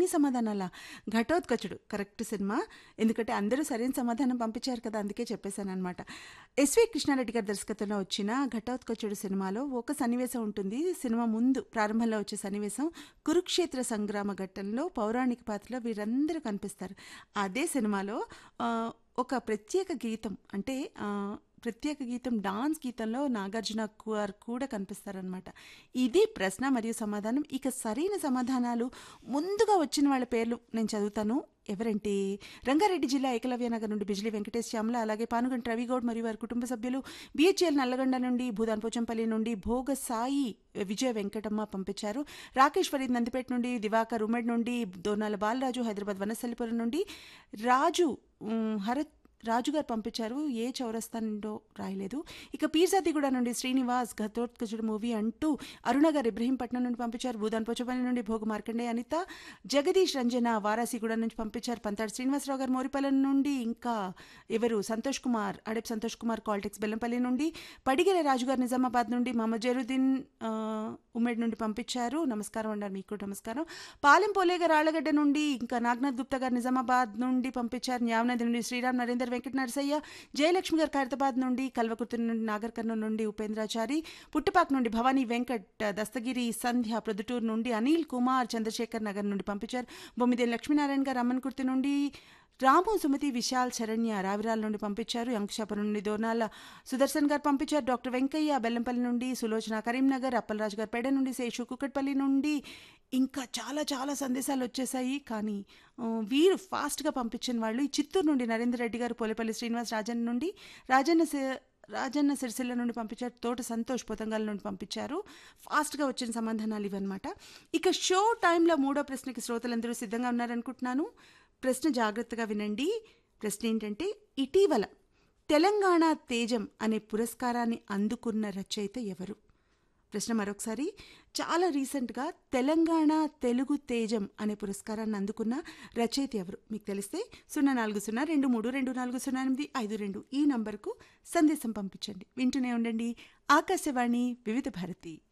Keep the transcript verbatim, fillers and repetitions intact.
సమాధానాలా? 'ఘటోత్కచుడు' correct cinema. ఎందుకంటే అందరూ సరైన సమాధానం పంపించారు కదా, అందుకే చెప్పేశాననమాట. ఎస్వి కృష్ణారెడ్డి గారి దర్శకత్వంలో వచ్చిన 'ఘటోత్కచుడు' సినిమాలో ఒక సన్నివేశం ఉంటుంది. సినిమా ముందు ప్రారంభంలో వచ్చే సన్నివేశం కురుక్షేత్ర సంగ్రామ ఘట్టంలో పౌరాణిక పాత్రలో వీరందరూ కనిపిస్తారు. అదే సినిమాలో ఆ, ఒక ప్రత్యేక గీతం అంటే ఆ, ప్రత్యేక గీతం డాన్స్ గీతంలో నాగార్జున గారు కూడా కనిపిస్తారనమాట. ఇది ప్రశ్న మరియు సమాధానం. ఇక సరైన సమాధానాలు ముందుగా వచ్చిన వాళ్ళ పేర్లు నేను చదువుతాను. ఎవరంటే రంగారెడ్డి జిల్లా ఏకలవ్య నగర్ నుండి బిజిలీ వెంకటేష్ శ్యామల, అలాగే పానుగంట రవిగౌడ్ మరియు వారి కుటుంబ సభ్యులు, బిహెచ్ఎల్ నల్లగొండ నుండి, భూదాన్ పోచంపల్లి నుండి భోగ సాయి విజయ వెంకటమ్మ పంపించారు. రాకేష్ ఫరీద్ నందిపేట నుండి, దివాకర్ ఉమెడ్ నుండి, దోనాల బాలరాజు హైదరాబాద్ వనస్థలిపురం నుండి, రాజు ఉమ్, హరత్ రాజు గారు పంపించారు. ఏ చౌరస్తా నుండో రాయలేదు. ఇక పీర్జాతిగూడ నుండి శ్రీనివాస్ ఘటోత్కచుడు మూవీ అంటూ అరుణ గారు ఇబ్రహీంపట్నం నుండి పంపించారు. భూదాన్ పోచపల్లి నుండి భోగ మార్కండే అనిత, జగదీష్ రంజన వారాసిగూడ నుంచి పంపించారు. పంతాడు శ్రీనివాసరావు గారు మోరిపల్లి నుండి, ఇంకా ఎవరు సంతోష్ కుమార్ అడెప్ సంతోష్ కుమార్ కాల్టెక్స్ బెల్లంపల్లి నుండి, పడిగెల రాజు గారు నిజామాబాద్ నుండి, మహమ్మద్ జరుద్దీన్ ఉమ్మడి నుండి పంపించారు. నమస్కారం అన్నారు, మీకు కూడా నమస్కారం. పాలెం పోలేగ రాళ్లగడ్డ నుండి, ఇంకా నాగనాథ్ గుప్తా గారు నిజామాబాద్ నుండి పంపించారు. న్యావనది నుండి శ్రీరామ్ నరేందర్ వెంకట నరసయ్య, జయలక్ష్మి గారు ఖైరతాబాద్ నుండి, కల్వకుర్తి నుండి నాగర్ కర్నూలు నుండి ఉపేంద్రాచారి, పుట్టుపాక్ నుండి భవానీ వెంకట్, దస్తగిరి సంధ్య ప్రొద్దుటూరు నుండి, అనిల్ కుమార్ చంద్రశేఖర్ నగర్ నుండి పంపించారు. బొమ్మిదేని లక్ష్మీనారాయణ గారు అమ్మన్కుర్తి నుండి, రాము సుమతి విశాల్ శరణ్య రావిరాల నుండి పంపించారు. అంకుశాపురం నుండి దోనాల సుదర్శన్ గారు పంపించారు. డాక్టర్ వెంకయ్య బెల్లంపల్లి నుండి, సులోచన కరీంనగర్, అప్పలరాజు గారు పేడ నుండి, శేషు కుక్కట్పల్లి నుండి, ఇంకా చాలా చాలా సందేశాలు వచ్చేసాయి. కానీ ఆ, వీరు ఫాస్ట్గా పంపించిన వాళ్ళు ఈ చిత్తూరు నుండి నరేందర్ రెడ్డి గారు, పోలేపల్లి శ్రీనివాస్ రాజన్ నుండి, రాజన్న సి- రాజన్న సిరిసిల్ల నుండి పంపించారు. తోట సంతోష్ పొతంగాల నుండి పంపించారు. ఫాస్ట్గా వచ్చిన సమాధానాలు ఇవన్నమాట. ఇక షో టైంలో మూడో ప్రశ్నకి శ్రోతలందరూ సిద్ధంగా ఉన్నారనుకుంటున్నాను. ప్రశ్న జాగ్రత్తగా వినండి. ప్రశ్న ఏంటంటే, ఇటీవల తెలంగాణ తేజం అనే పురస్కారాన్ని అందుకున్న రచయిత ఎవరు? ప్రశ్న మరొకసారి, చాలా రీసెంట్గా తెలంగాణ తెలుగు తేజం అనే పురస్కారాన్ని అందుకున్న రచయిత ఎవరు? మీకు తెలిస్తే సున్నా నాలుగు సున్నా రెండు మూడు రెండు నాలుగు సున్నా ఎనిమిది ఐదు రెండు ఈ నంబర్కు సందేశం పంపించండి. వింటూనే ఉండండి ఆకాశవాణి వివిధ భారతి.